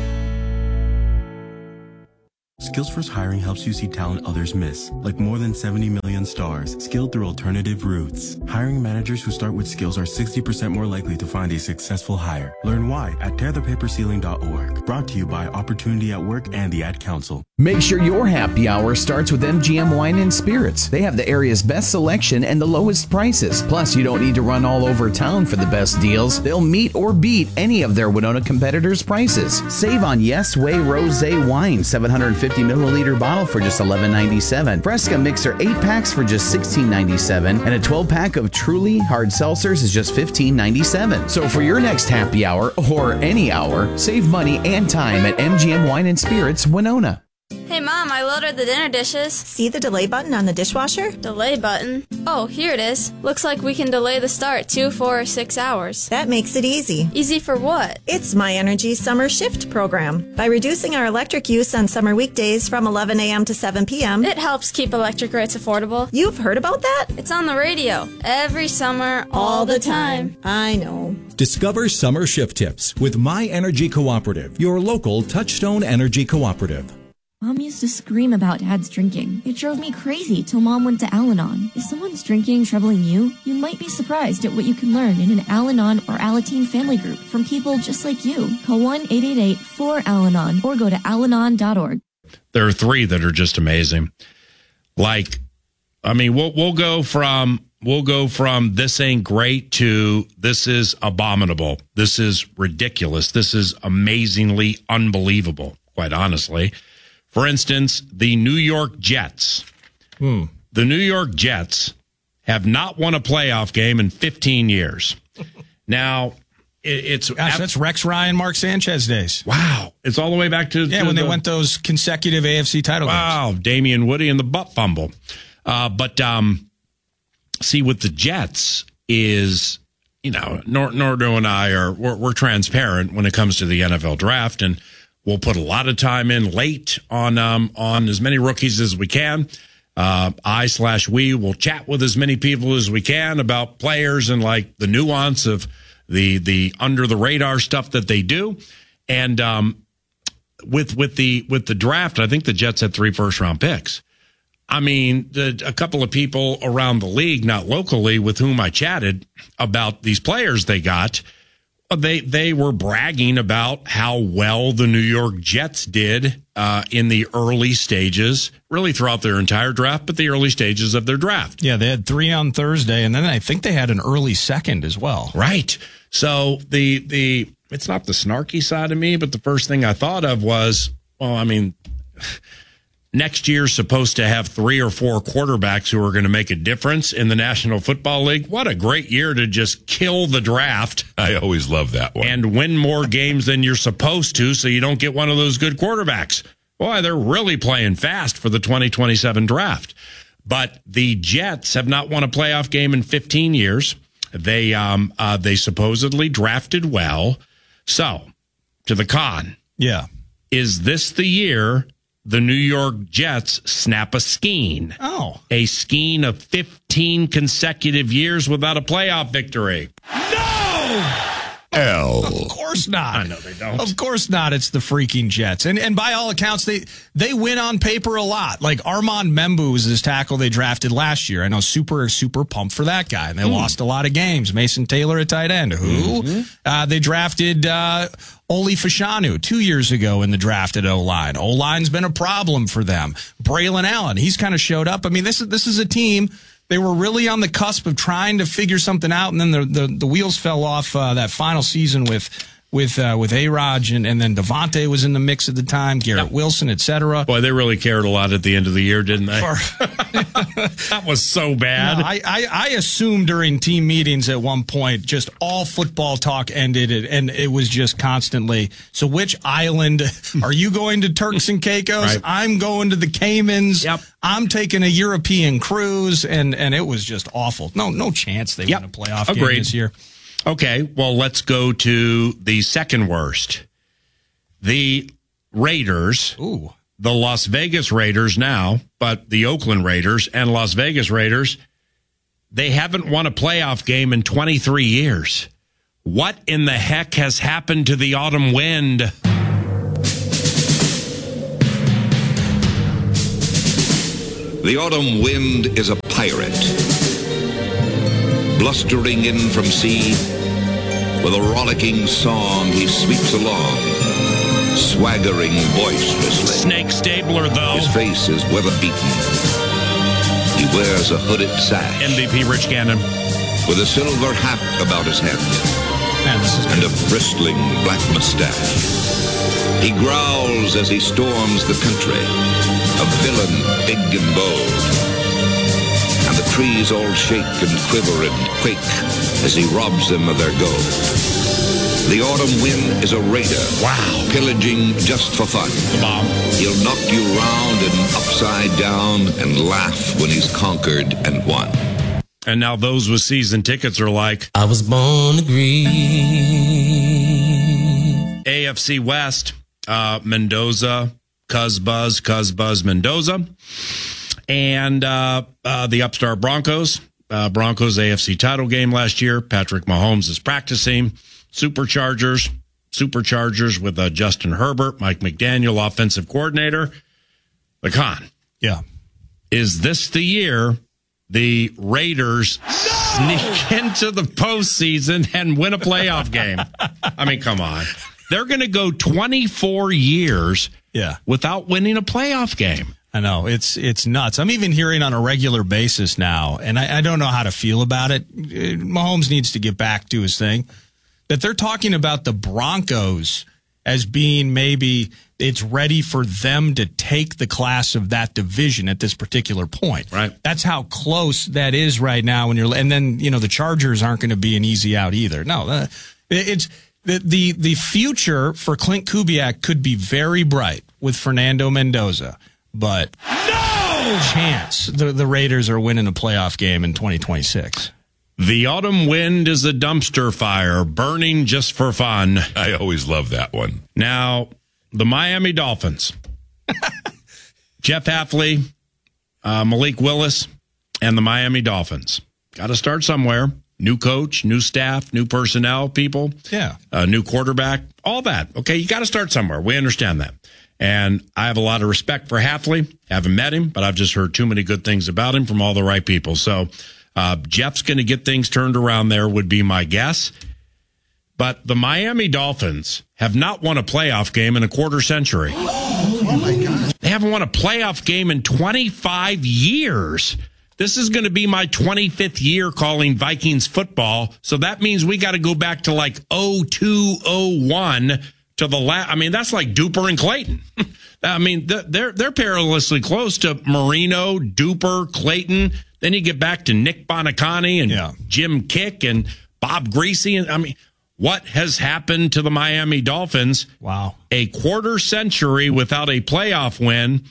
Speaker 12: Skills First Hiring helps you see talent others miss, like more than 70 million stars, skilled through alternative routes. Hiring managers who start with skills are 60% more likely to find a successful hire. Learn why at tearthepaperceiling.org. Brought to you by Opportunity at Work and the Ad Council.
Speaker 24: Make sure your happy hour starts with MGM Wine and Spirits. They have the area's best selection and the lowest prices. Plus, you don't need to run all over town for the best deals. They'll meet or beat any of their Winona competitors' prices. Save on Yes Way Rosé Wine, 750 milliliter bottle for just $11.97. Fresca Mixer 8-packs for just $16.97. And a 12-pack of Truly hard seltzers is just $15.97. So for your next happy hour, or any hour, save money and time at MGM Wine and Spirits, Winona.
Speaker 13: Hey, Mom, I loaded the dinner dishes.
Speaker 14: See the delay button on the dishwasher?
Speaker 13: Delay button? Oh, here it is. Looks like we can delay the start 2, 4, or 6 hours.
Speaker 14: That makes it easy.
Speaker 13: Easy for what?
Speaker 14: It's My Energy Summer Shift program. By reducing our electric use on summer weekdays from 11 a.m. to 7 p.m.,
Speaker 13: it helps keep electric rates affordable.
Speaker 14: You've heard about that?
Speaker 13: It's on the radio. Every summer, all the time.
Speaker 14: I know.
Speaker 15: Discover summer shift tips with My Energy Cooperative, your local Touchstone Energy Cooperative.
Speaker 16: Mom used to scream about Dad's drinking. It drove me crazy till Mom went to Al-Anon. If someone's drinking troubling you, you might be surprised at what you can learn in an Al-Anon or Alateen family group from people just like you. Call 1-888-4-AL-ANON or go to alanon.org.
Speaker 2: There are 3 that are just amazing. Like, I mean, we'll go from this ain't great to this is abominable. This is ridiculous. This is amazingly unbelievable, quite honestly. For instance, the New York Jets. The New York Jets have not won a playoff game in 15 years. Now,
Speaker 3: that's Rex Ryan, Mark Sanchez days.
Speaker 2: Wow. It's all the way back to
Speaker 3: when they went those consecutive AFC title games.
Speaker 2: Wow, Damian Woody and the butt fumble. See, with the Jets is, Nordo and I we're transparent when it comes to the NFL draft, and we'll put a lot of time in late on as many rookies as we can. We will chat with as many people as we can about players and like the nuance of the under the radar stuff that they do. And with the draft, I think the Jets had 3 first-round picks. I mean, a couple of people around the league, not locally, with whom I chatted about these players they got, they were bragging about how well the New York Jets did in the early stages, really throughout their entire draft, but the early stages of their draft.
Speaker 3: Yeah, they had 3 on Thursday, and then I think they had an early second as well.
Speaker 2: Right. So the it's not the snarky side of me, but the first thing I thought of was, well, I mean, next year's supposed to have 3 or 4 quarterbacks who are going to make a difference in the National Football League. What a great year to just kill the draft.
Speaker 5: I always love that one.
Speaker 2: And win more games than you're supposed to so you don't get one of those good quarterbacks. Boy, they're really playing fast for the 2027 draft. But the Jets have not won a playoff game in 15 years. They supposedly drafted well. So, to the con.
Speaker 3: Yeah.
Speaker 2: Is this the year the New York Jets snap a skein?
Speaker 3: Oh.
Speaker 2: A skein of 15 consecutive years without a playoff victory.
Speaker 3: No! Of course not.
Speaker 2: I know they don't.
Speaker 3: Of course not. It's the freaking Jets. And by all accounts, they win on paper a lot. Like Armand Membu was this tackle they drafted last year. I know super pumped for that guy. And they lost a lot of games. Mason Taylor at tight end. Who? Mm-hmm. They drafted Oli Fashanu 2 years ago in the draft at O-line. O-line's been a problem for them. Braylon Allen, he's kind of showed up. I mean, this is a team. They were really on the cusp of trying to figure something out, and then the wheels fell off that final season with with A-Raj, and then Devontae was in the mix at the time, Garrett Wilson, etc.
Speaker 2: Boy, they really cared a lot at the end of the year, didn't they? That was so bad.
Speaker 3: No, I assumed during team meetings at one point, just all football talk ended, and it was just constantly, so which island are you going to, Turks and Caicos?
Speaker 2: Right.
Speaker 3: I'm going to the Caymans.
Speaker 2: Yep.
Speaker 3: I'm taking a European cruise, and it was just awful. No chance they win a playoff game this year.
Speaker 2: Okay, well, let's go to the second worst. The Raiders.
Speaker 3: Ooh.
Speaker 2: The Las Vegas Raiders now, but the Oakland Raiders and Las Vegas Raiders, they haven't won a playoff game in 23 years. What in the heck has happened to the autumn wind?
Speaker 4: The autumn wind is a pirate, blustering in from sea. With a rollicking song, he sweeps along, swaggering boisterously.
Speaker 2: Snake Stabler, though.
Speaker 4: His face is weather-beaten. He wears a hooded sash.
Speaker 2: MVP Rich Gannon.
Speaker 4: With a silver hat about his head. And a bristling black mustache. He growls as he storms the country, a villain big and bold. And the trees all shake and quiver and quake as he robs them of their gold. The autumn wind is a raider.
Speaker 2: Wow.
Speaker 4: Pillaging just for fun.
Speaker 2: Bomb.
Speaker 4: He'll knock you round and upside down and laugh when he's conquered and won.
Speaker 2: And now those with season tickets are like,
Speaker 6: I was born to grieve.
Speaker 2: AFC West, Mendoza, Cuzbuzz, Mendoza. And the upstart Broncos. Broncos AFC title game last year. Patrick Mahomes is practicing. Superchargers with Justin Herbert, Mike McDaniel, offensive coordinator. The con.
Speaker 3: Yeah.
Speaker 2: Is this the year the Raiders sneak into the postseason and win a playoff game? I mean, come on. They're going to go 24 years without winning a playoff game.
Speaker 3: I know. It's nuts. I'm even hearing on a regular basis now, and I don't know how to feel about it. Mahomes needs to get back to his thing. That they're talking about the Broncos as being maybe it's ready for them to take the class of that division at this particular point.
Speaker 2: Right.
Speaker 3: That's how close that is right now. And then, the Chargers aren't going to be an easy out either. No, it's the future for Clint Kubiak could be very bright with Fernando Mendoza, but no chance the Raiders are winning a playoff game in 2026.
Speaker 2: The autumn wind is a dumpster fire, burning just for fun.
Speaker 5: I always love that one.
Speaker 2: Now, the Miami Dolphins. Jeff Hafley, Malik Willis, and the Miami Dolphins. Got to start somewhere. New coach, new staff, new personnel, people.
Speaker 3: Yeah.
Speaker 2: New quarterback, all that. Okay, you got to start somewhere. We understand that. And I have a lot of respect for Hafley. Haven't met him, but I've just heard too many good things about him from all the right people. So Jeff's going to get things turned around there would be my guess. But the Miami Dolphins have not won a playoff game in a quarter century.
Speaker 7: Oh my God.
Speaker 2: They haven't won a playoff game in 25 years. This is going to be my 25th year calling Vikings football. So that means we got to go back to like 0201 to the last. I mean, that's like Duper and Clayton. I mean, they're perilously close to Marino, Duper, Clayton. Then you get back to Nick Bonacani and Jim Kick and Bob Greasy. And I mean, what has happened to the Miami Dolphins?
Speaker 3: Wow.
Speaker 2: A quarter century without a playoff win.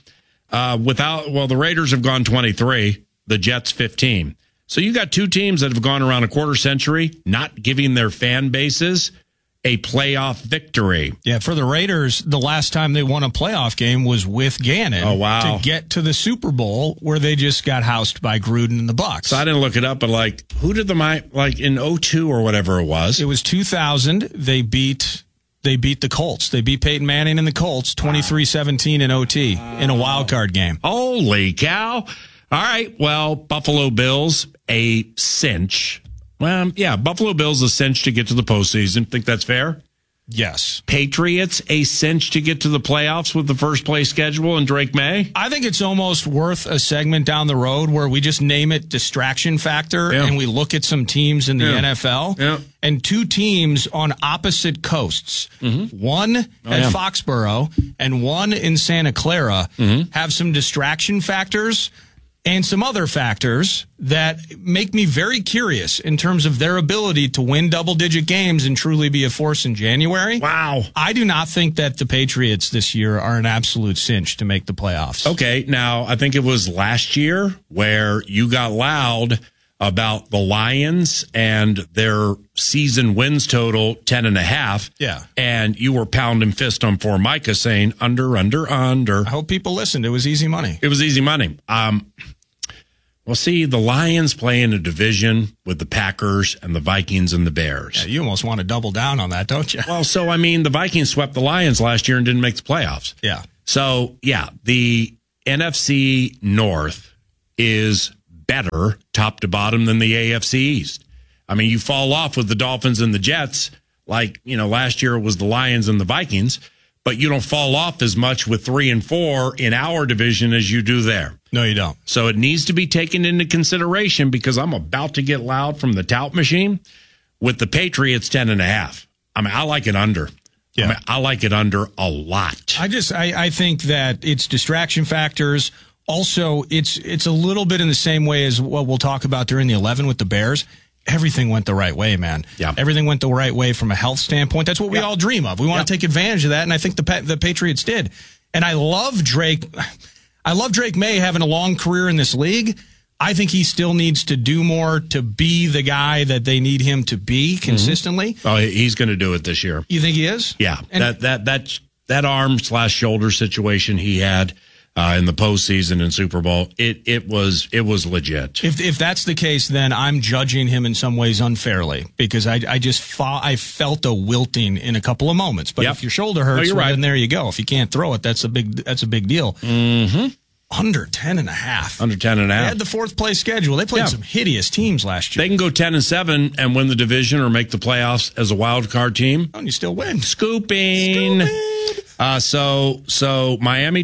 Speaker 2: The Raiders have gone 23, the Jets 15. So you got two teams that have gone around a quarter century, not giving their fan bases a playoff victory.
Speaker 3: Yeah, for the Raiders, the last time they won a playoff game was with Gannon.
Speaker 2: Oh, wow.
Speaker 3: To get to the Super Bowl where they just got housed by Gruden and the Bucs.
Speaker 2: So I didn't look it up, but who did in 02 or whatever it was?
Speaker 3: It was 2000. They beat the Colts. They beat Peyton Manning and the Colts 23-17 in OT in a wild card game.
Speaker 2: Holy cow. All right. Well, Buffalo Bills, a cinch. Well, yeah, Buffalo Bills a cinch to get to the postseason. Think that's fair?
Speaker 3: Yes.
Speaker 2: Patriots a cinch to get to the playoffs with the first place schedule and Drake May?
Speaker 3: I think it's almost worth a segment down the road where we just name it distraction factor and we look at some teams in the NFL and two teams on opposite coasts. One at Foxborough and one in Santa Clara have some distraction factors and some other factors that make me very curious in terms of their ability to win double-digit games and truly be a force in January.
Speaker 2: Wow.
Speaker 3: I do not think that the Patriots this year are an absolute cinch to make the playoffs.
Speaker 2: Okay, now, I think it was last year where you got loud about the Lions and their season wins total 10.5.
Speaker 3: Yeah.
Speaker 2: And you were pounding fist on Formica saying under. I
Speaker 3: hope people listened. It was easy money.
Speaker 2: It was easy money. Well, see, the Lions play in a division with the Packers and the Vikings and the Bears.
Speaker 3: Yeah, you almost want to double down on that, don't you?
Speaker 2: Well, so, I mean, the Vikings swept the Lions last year and didn't make the playoffs.
Speaker 3: Yeah.
Speaker 2: So, yeah, the NFC North is better top to bottom than the AFC East. I mean, you fall off with the Dolphins and the Jets, like, last year it was the Lions and the Vikings, but you don't fall off as much with 3 and 4 in our division as you do there.
Speaker 3: No, you don't.
Speaker 2: So it needs to be taken into consideration because I'm about to get loud from the tout machine with the Patriots 10.5. I mean, I like it under.
Speaker 3: Yeah.
Speaker 2: I mean, I like it under a lot.
Speaker 3: I think that it's distraction factors. Also, it's a little bit in the same way as what we'll talk about during the 11 with the Bears. Everything went the right way, man.
Speaker 2: Yeah.
Speaker 3: Everything went the right way from a health standpoint. That's what we all dream of. We want to take advantage of that, and I think the Patriots did. And I love Drake. I love Drake May having a long career in this league. I think he still needs to do more to be the guy that they need him to be consistently.
Speaker 2: Oh, he's going to do it this year.
Speaker 3: You think he is?
Speaker 2: Yeah. And that arm/shoulder situation he had in the postseason and Super Bowl, it was legit.
Speaker 3: If that's the case, then I'm judging him in some ways unfairly because I felt a wilting in a couple of moments. But if your shoulder hurts, then there you go. If you can't throw it, that's a big deal. Under 10.5.
Speaker 2: Under 10.5.
Speaker 3: They had the fourth place schedule. They played some hideous teams last year.
Speaker 2: They can go 10-7 and win the division or make the playoffs as a wild card team.
Speaker 3: And you still win.
Speaker 2: Scooping. So Miami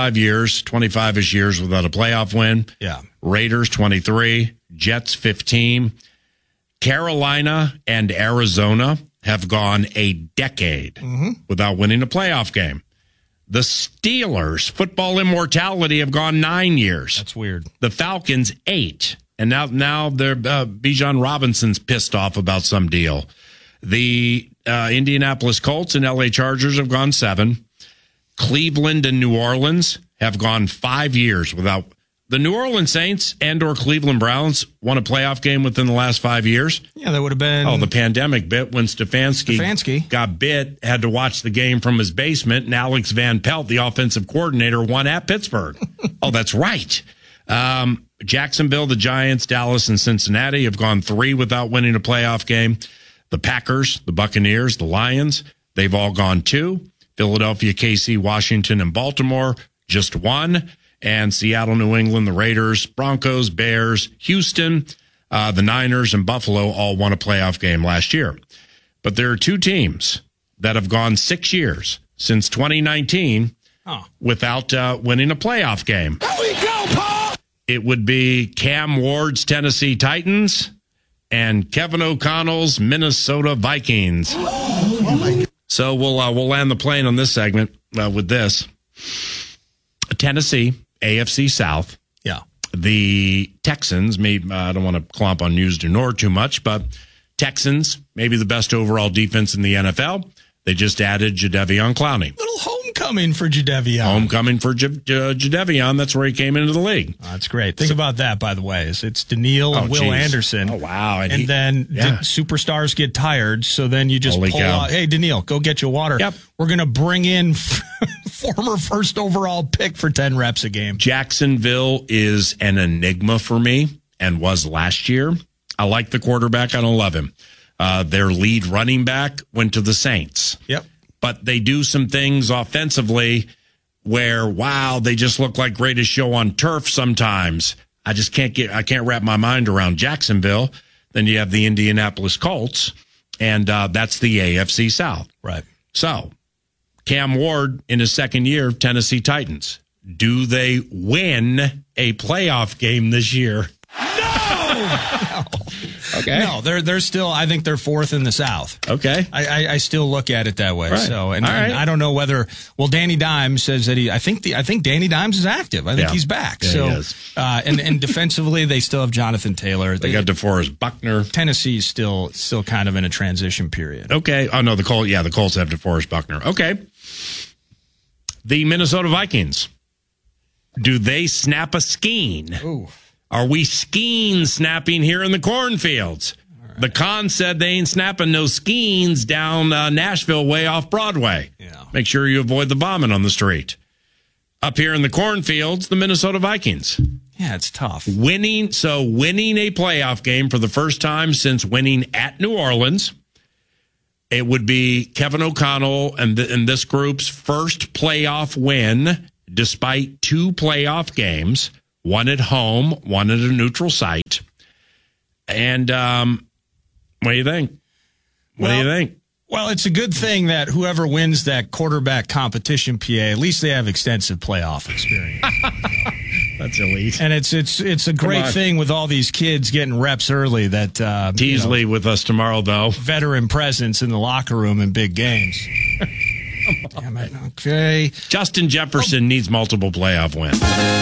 Speaker 2: 25-ish years without a playoff win.
Speaker 3: Yeah.
Speaker 2: Raiders 23, Jets 15. Carolina and Arizona have gone a decade without winning a playoff game. The Steelers, football immortality, have gone 9 years.
Speaker 3: That's weird.
Speaker 2: The Falcons 8, and now they're Bijan Robinson's pissed off about some deal. The Indianapolis Colts and LA Chargers have gone 7. Cleveland and New Orleans have gone 5 years without. The New Orleans Saints and or Cleveland Browns won a playoff game within the last 5 years.
Speaker 3: Yeah, that would have been.
Speaker 2: Oh, the pandemic bit when Stefanski got bit, had to watch the game from his basement, and Alex Van Pelt, the offensive coordinator, won at Pittsburgh. Oh, that's right. Jacksonville, the Giants, Dallas, and Cincinnati have gone 3 without winning a playoff game. The Packers, the Buccaneers, the Lions, they've all gone 2. Philadelphia, KC, Washington, and Baltimore, just 1. And Seattle, New England, the Raiders, Broncos, Bears, Houston, the Niners, and Buffalo all won a playoff game last year. But there are 2 teams that have gone 6 years since 2019 without winning a playoff game.
Speaker 6: There we go, Paul!
Speaker 2: It would be Cam Ward's Tennessee Titans and Kevin O'Connell's Minnesota Vikings.
Speaker 6: Oh my God.
Speaker 2: So we'll land the plane on this segment with this. Tennessee, AFC South.
Speaker 3: Yeah.
Speaker 2: The Texans, maybe I don't want to clomp on News du Nord too much, but Texans, maybe the best overall defense in the NFL. They just added Jadeveon Clowney.
Speaker 3: Little homecoming for Jadeveon.
Speaker 2: Homecoming for Jadeveon. That's where he came into the league.
Speaker 3: Oh, that's great. Think about that, by the way. It's Daniil and Will Anderson.
Speaker 2: Oh, wow.
Speaker 3: And then superstars get tired, so then you just pull out, hey, Daniil, go get your water.
Speaker 2: Yep.
Speaker 3: We're going to bring in former first overall pick for 10 reps a game.
Speaker 2: Jacksonville is an enigma for me and was last year. I like the quarterback. I don't love him. Their lead running back went to the Saints.
Speaker 3: Yep.
Speaker 2: But they do some things offensively where, wow, they just look like greatest show on turf sometimes. I just can't wrap my mind around Jacksonville. Then you have the Indianapolis Colts. And that's the AFC South.
Speaker 3: Right.
Speaker 2: So, Cam Ward in his second year, Tennessee Titans. Do they win a playoff game this year?
Speaker 3: No!
Speaker 2: Okay.
Speaker 3: No, they're still, I think they're fourth in the South.
Speaker 2: Okay.
Speaker 3: I still look at it that way.
Speaker 2: Right.
Speaker 3: So, and
Speaker 2: right.
Speaker 3: I don't know whether, well, Danny Dimes says that I think Danny Dimes is active. I think he's back.
Speaker 2: Yeah,
Speaker 3: so,
Speaker 2: he is.
Speaker 3: And defensively, they still have Jonathan Taylor.
Speaker 2: They got DeForest Buckner.
Speaker 3: Tennessee's still kind of in a transition period.
Speaker 2: Okay. Oh, no, the Colts have DeForest Buckner. Okay. The Minnesota Vikings. Do they snap a skein?
Speaker 3: Ooh.
Speaker 2: Are we skein snapping here in the cornfields? Right. The Con said they ain't snapping no skeins down Nashville way off Broadway.
Speaker 3: Yeah.
Speaker 2: Make sure you avoid the bombing on the street. Up here in the cornfields, the Minnesota Vikings.
Speaker 3: Yeah, it's tough.
Speaker 2: Winning a playoff game for the first time since winning at New Orleans. It would be Kevin O'Connell and this group's first playoff win despite 2 playoff games. One at home, one at a neutral site. And what do you think? What do you think?
Speaker 3: Well, it's a good thing that whoever wins that quarterback competition, PA, at least they have extensive playoff experience.
Speaker 2: That's elite.
Speaker 3: And it's a great thing with all these kids getting reps early that
Speaker 2: Teasley with us tomorrow, though.
Speaker 3: Veteran presence in the locker room in big games. Damn it. Okay.
Speaker 2: Justin Jefferson needs multiple playoff wins.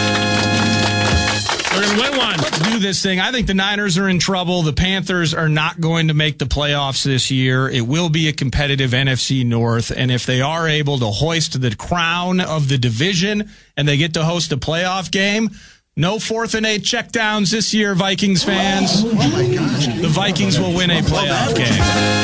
Speaker 2: We're going to win one.
Speaker 3: Let's do this thing. I think the Niners are in trouble. The Panthers are not going to make the playoffs this year. It will be a competitive NFC North. And if they are able to hoist the crown of the division and they get to host a playoff game, no 4th and 8 checkdowns this year, Vikings fans.
Speaker 6: Oh my gosh.
Speaker 3: The Vikings will win a playoff game.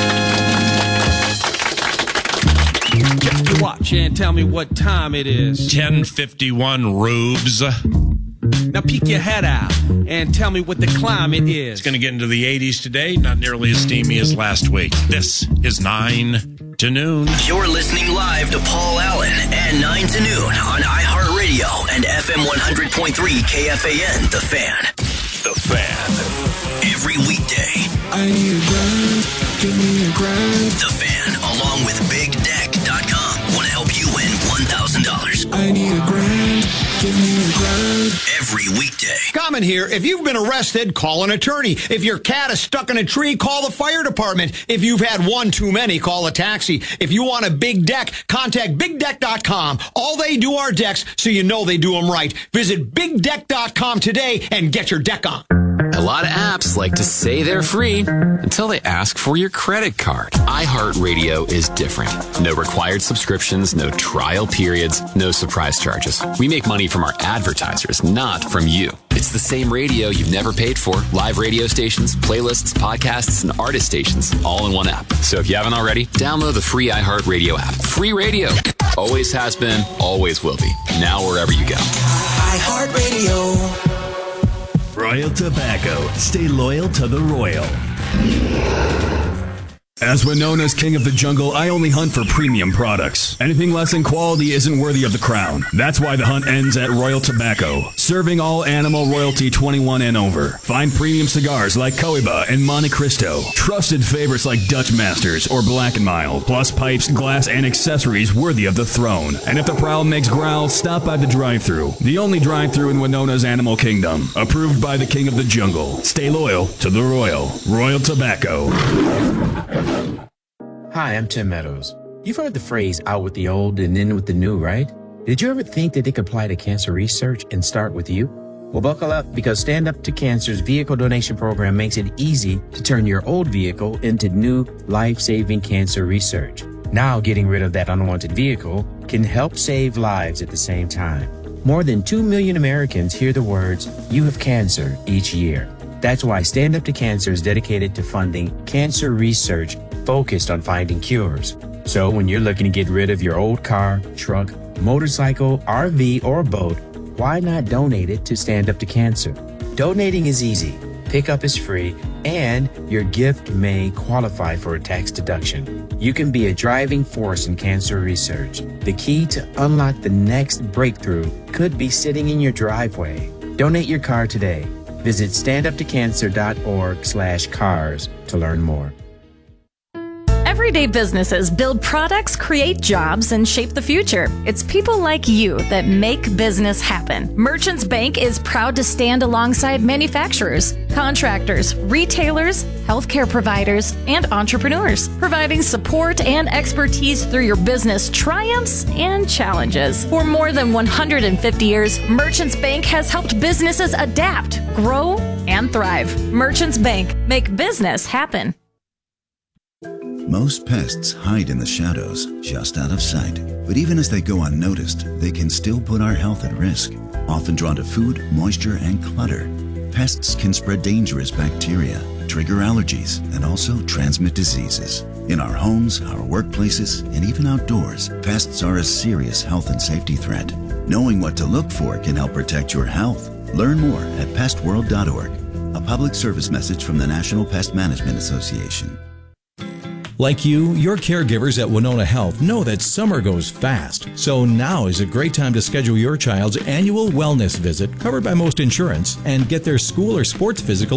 Speaker 1: Check your watch and tell me what time it is.
Speaker 2: 10:51 Rubes.
Speaker 1: Now peek your head out and tell me what the climate is.
Speaker 2: It's going to get into the 80s today, not nearly as steamy as last week. This is 9 to noon.
Speaker 7: You're listening live to Paul Allen at 9 to noon on iHeartRadio and FM 100.3 KFAN, The Fan.
Speaker 5: The Fan.
Speaker 7: Every weekday.
Speaker 6: I need a grind. Give me a grind.
Speaker 7: The Fan, along with BigDeck.com, want to help you win $1,000.
Speaker 6: I need a grind. Give me a grind.
Speaker 7: Every weekday.
Speaker 17: Common here. If you've been arrested, call an attorney. If your cat is stuck in a tree, call the fire department. If you've had one too many, call a taxi. If you want a big deck, contact BigDeck.com. All they do are decks, so you know they do them right. Visit BigDeck.com today and get your deck on.
Speaker 18: A lot of apps like to say they're free until they ask for your credit card. iHeartRadio is different. No required subscriptions, no trial periods, no surprise charges. We make money from our advertisers, not from you. It's the same radio you've never paid for. Live radio stations, playlists, podcasts, and artist stations, all in one app. So if you haven't already, download the free iHeartRadio app. Free radio. Always has been, always will be. Now wherever you go.
Speaker 6: iHeartRadio.
Speaker 9: Royal Tobacco. Stay loyal to the Royal.
Speaker 19: As Winona's king of the jungle, I only hunt for premium products. Anything less than quality isn't worthy of the crown. That's why the hunt ends at Royal Tobacco, serving all animal royalty 21 and over. Find premium cigars like Cohiba and Monte Cristo, trusted favorites like Dutch Masters or Black & Mild, plus pipes, glass, and accessories worthy of the throne. And if the prowl makes growl, stop by the drive-thru, the only drive-thru in Winona's animal kingdom, approved by the king of the jungle. Stay loyal to the Royal. Royal Tobacco.
Speaker 20: Hi, I'm Tim Meadows. You've heard the phrase out with the old and in with the new, right? Did you ever think that they could apply to cancer research and start with you? Well, buckle up, because Stand Up to Cancer's vehicle donation program makes it easy to turn your old vehicle into new life-saving cancer research. Now, getting rid of that unwanted vehicle can help save lives at the same time. More than 2 million Americans hear the words, "You have cancer," each year. That's why Stand Up to Cancer is dedicated to funding cancer research focused on finding cures. So when you're looking to get rid of your old car, truck, motorcycle, RV, or boat, why not donate it to Stand Up to Cancer? Donating is easy, pickup is free, and your gift may qualify for a tax deduction. You can be a driving force in cancer research. The key to unlock the next breakthrough could be sitting in your driveway. Donate your car today. Visit standuptocancer.org/cars to learn more.
Speaker 8: Everyday businesses build products, create jobs, and shape the future. It's people like you that make business happen. Merchants Bank is proud to stand alongside manufacturers, contractors, retailers, healthcare providers, and entrepreneurs, providing support and expertise through your business triumphs and challenges. For more than 150 years, Merchants Bank has helped businesses adapt, grow, and thrive. Merchants Bank, make business happen.
Speaker 10: Most pests hide in the shadows, just out of sight. But even as they go unnoticed, they can still put our health at risk. Often drawn to food, moisture, and clutter, pests can spread dangerous bacteria, trigger allergies, and also transmit diseases. In our homes, our workplaces, and even outdoors, pests are a serious health and safety threat. Knowing what to look for can help protect your health. Learn more at pestworld.org. A public service message from the National Pest Management Association.
Speaker 15: Like you, your caregivers at Winona Health know that summer goes fast. So now is a great time to schedule your child's annual wellness visit covered by most insurance and get their school or sports physical